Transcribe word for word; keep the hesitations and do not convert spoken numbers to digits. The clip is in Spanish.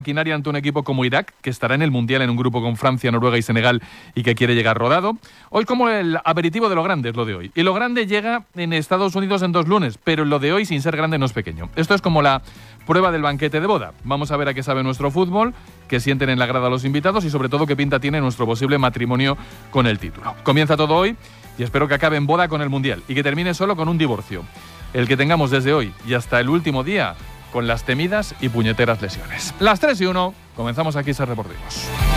maquinaria ante un equipo como Irak, que estará en el Mundial en un grupo con Francia, Noruega y Senegal y que quiere llegar rodado. Hoy como el aperitivo de lo grande es lo de hoy. Y lo grande llega en Estados Unidos en dos lunes, pero lo de hoy sin ser grande no es pequeño. Esto es como la prueba del banquete de boda. Vamos a ver a qué sabe nuestro fútbol, qué sienten en la grada los invitados y sobre todo qué pinta tiene nuestro posible matrimonio con el título. Comienza todo hoy y espero que acabe en boda con el Mundial y que termine solo con un divorcio. El que tengamos desde hoy y hasta el último día con las temidas y puñeteras lesiones. Las tres y uno, comenzamos aquí Ser Deportivos.